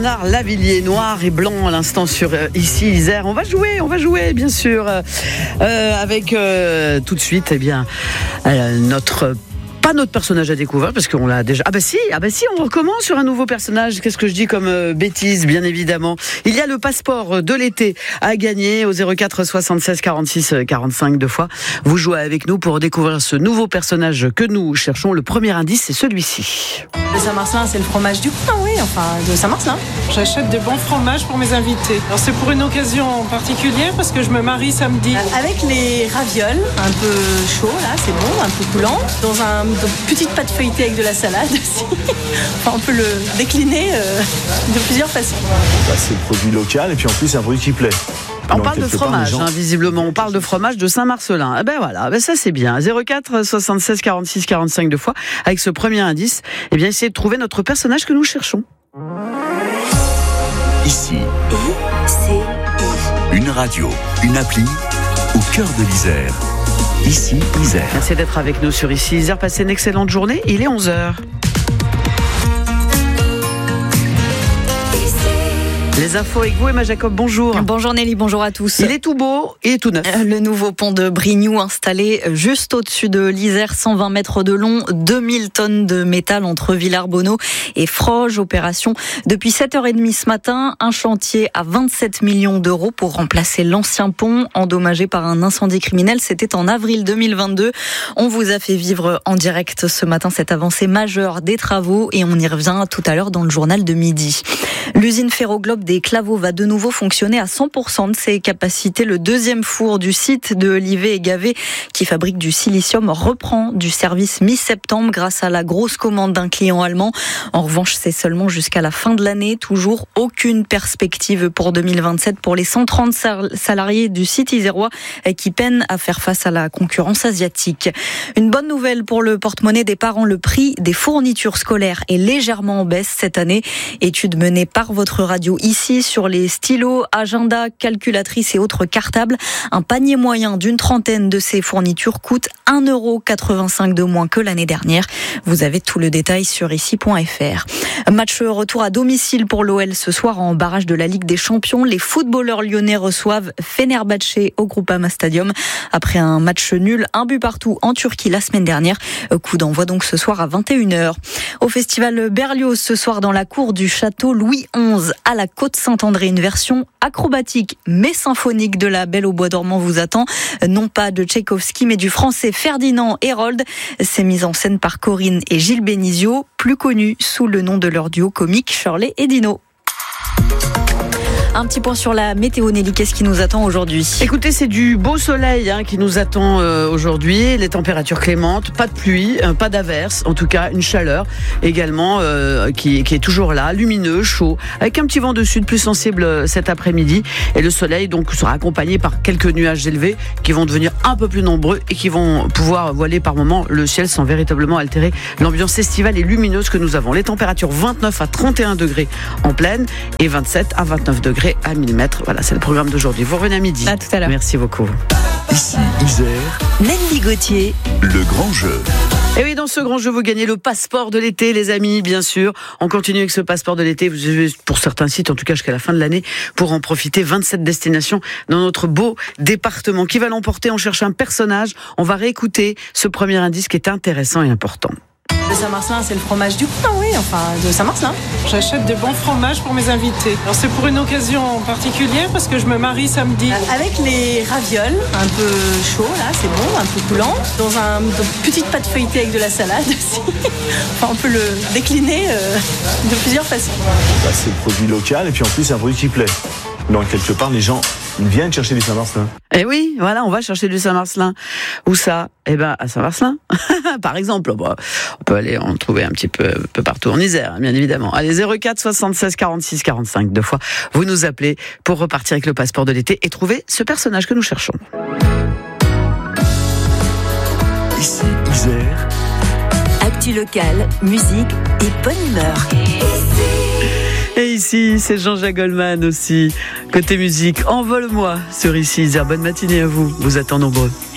Bernard Lavilliers, noir et blanc à l'instant sur ici Isère. On va jouer bien sûr avec tout de suite pas notre personnage à découvrir parce qu'on l'a déjà. Ah bah si, on recommence sur un nouveau personnage. Qu'est-ce que je dis comme bêtise, bien évidemment. Il y a le passeport de l'été à gagner au 04 76 46 45 deux fois. Vous jouez avec nous pour découvrir ce nouveau personnage que nous cherchons. Le premier indice, c'est celui-ci. Le Saint-Marcelin, c'est le fromage du coin, oui, de Saint-Marcelin. J'achète des bons fromages pour mes invités. Alors c'est pour une occasion particulière parce que je me marie samedi. Avec les ravioles, un peu chaud là, c'est bon, un peu coulant, dans une petite pâte feuilletée avec de la salade aussi. On peut le décliner de plusieurs façons. C'est le produit local et puis en plus c'est un produit qui plaît. On parle de fromage, visiblement. On parle de fromage de Saint-Marcelin. Ça c'est bien. 04 76 46 45 deux fois. Avec ce premier indice, essayez de trouver notre personnage que nous cherchons. Ici, une radio, une appli au cœur de l'Isère. Ici, Isère. Merci d'être avec nous sur Ici Isère. Passez une excellente journée. Il est 11h. Les infos avec vous, Emma Jacob, bonjour. Bonjour Nelly, bonjour à tous. Il est tout beau, il est tout neuf. Le nouveau pont de Brignoux installé juste au-dessus de l'Isère, 120 mètres de long, 2000 tonnes de métal entre Villars-Bonneau et Froges. Opération depuis 7h30 ce matin, un chantier à 27 millions d'euros pour remplacer l'ancien pont endommagé par un incendie criminel. C'était en avril 2022. On vous a fait vivre en direct ce matin cette avancée majeure des travaux et on y revient tout à l'heure dans le journal de midi. L'usine Ferroglobe des Claveaux va de nouveau fonctionner à 100% de ses capacités. Le deuxième four du site de Livet et Gavet, qui fabrique du silicium, reprend du service mi-septembre grâce à la grosse commande d'un client allemand. En revanche, c'est seulement jusqu'à la fin de l'année. Toujours aucune perspective pour 2027 pour les 130 salariés du site isérois qui peinent à faire face à la concurrence asiatique. Une bonne nouvelle pour le porte-monnaie des parents. Le prix des fournitures scolaires est légèrement en baisse cette année. Étude menée par votre radio ici sur les stylos, agendas, calculatrices et autres cartables. Un panier moyen d'une trentaine de ces fournitures coûte 1,85 € de moins que l'année dernière. Vous avez tout le détail sur ici.fr. Match retour à domicile pour l'OL ce soir en barrage de la Ligue des Champions. Les footballeurs lyonnais reçoivent Fenerbahçe au Groupama Stadium. Après un match nul, un but partout en Turquie la semaine dernière. Coup d'envoi donc ce soir à 21h. Au festival Berlioz ce soir dans la cour du château Louis XI à la Côte-Saint-André. Une version acrobatique mais symphonique de La Belle au bois dormant vous attend. Non pas de Tchaïkovski mais du français Ferdinand Hérold. C'est mis en scène par Corinne et Gilles Bénizio, plus connus sous le nom de leur duo comique Shirley et Dino. Un petit point sur la météo, Nelly, qu'est-ce qui nous attend aujourd'hui ? Écoutez, c'est du beau soleil qui nous attend aujourd'hui, les températures clémentes, pas de pluie, pas d'averse, en tout cas une chaleur également qui est toujours là, lumineux, chaud, avec un petit vent de sud plus sensible cet après-midi et le soleil donc sera accompagné par quelques nuages élevés qui vont devenir un peu plus nombreux et qui vont pouvoir voiler par moments le ciel sans véritablement altérer l'ambiance estivale et lumineuse que nous avons. Les températures 29 à 31 degrés en plaine et 27 à 29 degrés à 1000 mètres. Voilà, c'est le programme d'aujourd'hui. Vous revenez à midi. À tout à l'heure. Merci beaucoup. Ici, Isère. Nelly Gauthier. Le grand jeu. Et oui, dans ce grand jeu, vous gagnez le passeport de l'été, les amis, bien sûr. On continue avec ce passeport de l'été. Vous avez, pour certains sites, en tout cas jusqu'à la fin de l'année, pour en profiter. 27 destinations dans notre beau département. Qui va l'emporter ? On cherche un personnage. On va réécouter ce premier indice qui est intéressant et important. Le Saint-Marcelin, c'est le fromage du coin, oui, de Saint-Marcelin. J'achète des bons fromages pour mes invités. Alors c'est pour une occasion particulière parce que je me marie samedi. Avec les ravioles, un peu chaud là, c'est bon, un peu coulant, dans une petite pâte feuilletée avec de la salade aussi. On peut le décliner de plusieurs façons. C'est le produit local et puis en plus c'est un produit qui plaît. Donc quelque part les gens viennent chercher du Saint-Marcelin. Eh oui, voilà, on va chercher du Saint-Marcelin. Où ça ? À Saint-Marcelin. Par exemple, on peut aller en trouver un petit peu partout en Isère, bien évidemment. Allez, 04 76 46 45 deux fois. Vous nous appelez pour repartir avec le passeport de l'été et trouver ce personnage que nous cherchons. Ici, Isère. Actu locale, musique et bonne humeur. Et ici, c'est Jean-Jacques Goldman aussi. Côté musique, envole-moi sur Ici Isère. Bonne matinée à vous. Vous êtes en nombreux.